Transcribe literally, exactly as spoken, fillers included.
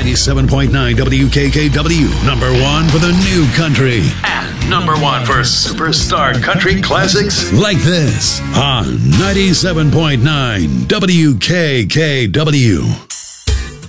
ninety-seven point nine W K K W. Number one for the new country. And number one for superstar country classics like this on ninety-seven point nine W K K W.